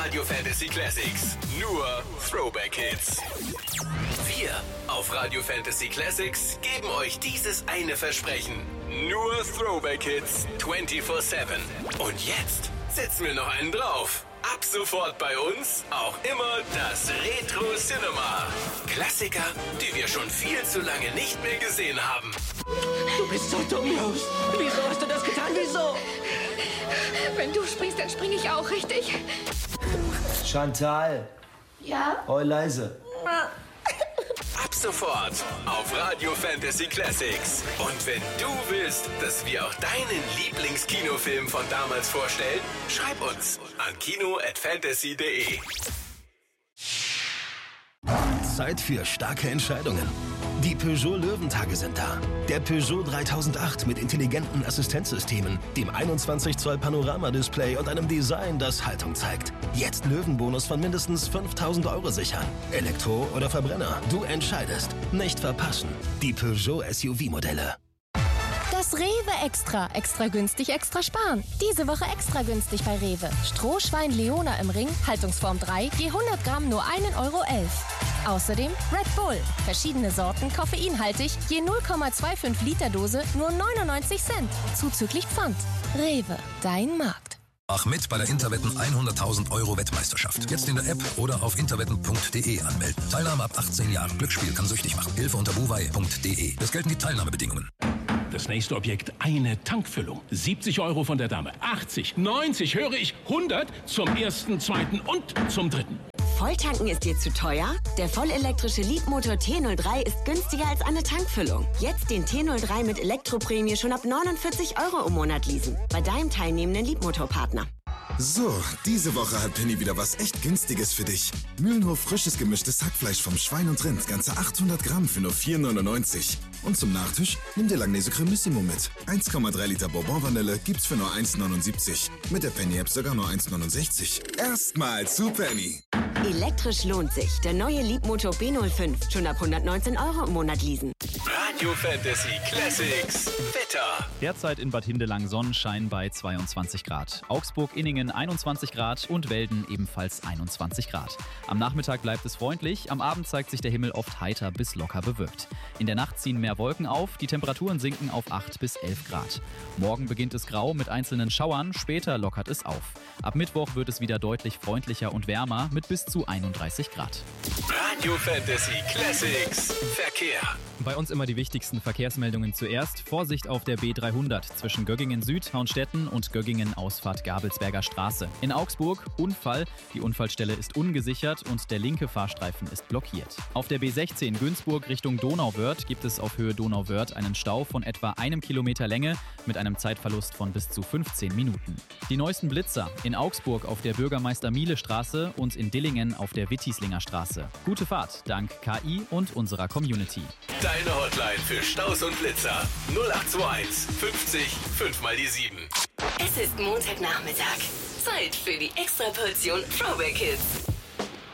Radio Fantasy Classics. Nur Throwback Hits. Wir auf Radio Fantasy Classics geben euch dieses eine Versprechen. Nur Throwback Hits 24/7. Und jetzt setzen wir noch einen drauf. Ab sofort bei uns auch immer das Retro Cinema. Klassiker, die wir schon viel zu lange nicht mehr gesehen haben. Du bist so dumm, Rose. Wieso hast du das getan? Wieso? Wenn du springst, dann springe ich auch, richtig? Chantal. Ja? Oh, leise. Ab sofort auf Radio Fantasy Classics. Und wenn du willst, dass wir auch deinen Lieblingskinofilm von damals vorstellen, schreib uns an kino@fantasy.de. Zeit für starke Entscheidungen. Die Peugeot Löwentage sind da. Der Peugeot 3008 mit intelligenten Assistenzsystemen, dem 21 Zoll Panoramadisplay und einem Design, das Haltung zeigt. Jetzt Löwenbonus von mindestens 5.000 € sichern. Elektro oder Verbrenner, du entscheidest. Nicht verpassen. Die Peugeot SUV-Modelle. Das Rewe Extra. Extra günstig, extra sparen. Diese Woche extra günstig bei Rewe. Strohschwein Leona im Ring, Haltungsform 3, je 100 Gramm nur 1,11 €. Außerdem Red Bull. Verschiedene Sorten, koffeinhaltig, je 0,25 Liter Dose, nur 99 Cent. Zuzüglich Pfand. Rewe, dein Markt. Mach mit bei der Interwetten 100.000 € Wettmeisterschaft. Jetzt in der App oder auf interwetten.de anmelden. Teilnahme ab 18 Jahren. Glücksspiel kann süchtig machen. Hilfe unter buwei.de. Es gelten die Teilnahmebedingungen. Das nächste Objekt, eine Tankfüllung. 70 € von der Dame. 80, 90, höre ich, 100 zum ersten, zweiten und zum dritten. Volltanken ist dir zu teuer? Der vollelektrische Leapmotor T03 ist günstiger als eine Tankfüllung. Jetzt den T03 mit Elektroprämie schon ab 49 € im Monat leasen. Bei deinem teilnehmenden Leapmotor-Partner. So, diese Woche hat Penny wieder was echt Günstiges für dich. Mühlenhof frisches gemischtes Hackfleisch vom Schwein und Rind, ganze 800 Gramm für nur 4,99 €. Und zum Nachtisch nimm dir Langnese Cremissimo mit. 1,3 Liter Bourbon-Vanille gibt's für nur 1,79 €. Mit der Penny-App sogar nur 1,69 €. Erstmal zu Penny. Elektrisch lohnt sich. Der neue Leapmotor B05. Schon ab 119 € im Monat leasen. Radio Fantasy Classics. Wetter. Derzeit in Bad Hindelang Sonnenschein bei 22 Grad. Augsburg-Inningen 21 Grad und Welden ebenfalls 21 Grad. Am Nachmittag bleibt es freundlich, am Abend zeigt sich der Himmel oft heiter bis locker bewölkt. In der Nacht ziehen mehr Wolken auf, die Temperaturen sinken auf 8 bis 11 Grad. Morgen beginnt es grau mit einzelnen Schauern, später lockert es auf. Ab Mittwoch wird es wieder deutlich freundlicher und wärmer mit bis zu 31 Grad. Radio Fantasy Classics. Verkehr. Bei uns immer die wichtigsten Verkehrsmeldungen zuerst. Vorsicht auf der B300 zwischen Göggingen Süd, Hauenstetten und Göggingen Ausfahrt Gabelsberger Straße. In Augsburg Unfall. Die Unfallstelle ist ungesichert und der linke Fahrstreifen ist blockiert. Auf der B16 Günzburg Richtung Donauwörth gibt es auf Höhe Donauwörth einen Stau von etwa 1 Kilometer Länge mit einem Zeitverlust von bis zu 15 Minuten. Die neuesten Blitzer in Augsburg auf der Bürgermeister-Miele-Straße und in Dillingen auf der Wittislinger Straße. Gute Fahrt dank KI und unserer Community. Deine Hotline für Staus und Blitzer 0821 50 5 mal die 7. Es ist Montagnachmittag. Zeit für die Extraportion Throwback Hits.